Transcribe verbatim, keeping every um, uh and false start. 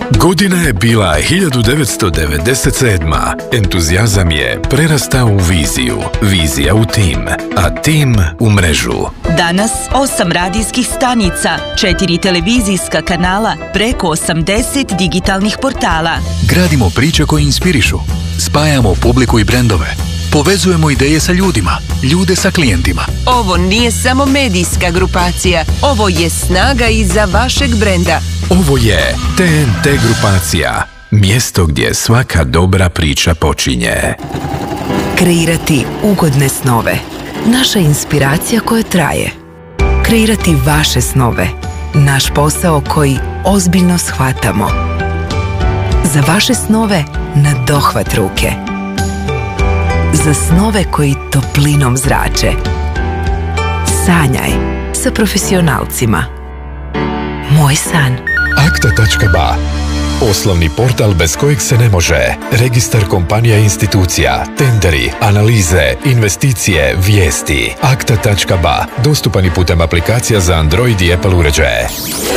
Godina je bila hiljadu devetsto devedeset sedma. Entuzijazam je prerastao u viziju, vizija u tim, a tim u mrežu. Danas osam radijskih stanica, četiri televizijska kanala, preko osamdeset digitalnih portala. Gradimo priče koje inspirišu, spajamo publiku i brendove, povezujemo ideje sa ljudima, ljude sa klijentima. Ovo nije samo medijska grupacija, ovo je snaga iza vašeg brenda. Ovo je T N T grupacija, mjesto gdje svaka dobra priča počinje. Kreirati ugodne snove, naša inspiracija koja traje. Kreirati vaše snove, naš posao koji ozbiljno shvatamo. Za vaše snove na dohvat ruke. Za snove koji toplinom zrače. Sanjaj sa profesionalcima. Moj san. Akta tačka ba. Poslovni portal bez kojeg se ne može. Registar kompanija i institucija, tenderi, analize, investicije, vijesti. Akta tačka ba. Dostupan i putem aplikacija za Android i Apple uređaje.